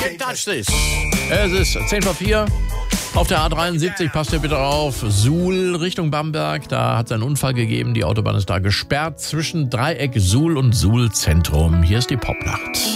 Can't touch this. Es ist 10 vor 4. Auf der A73, passt ihr bitte auf, Suhl Richtung Bamberg. Da hat es einen Unfall gegeben. Die Autobahn ist da gesperrt zwischen Dreieck Suhl und Suhl Zentrum. Hier ist die Popnacht.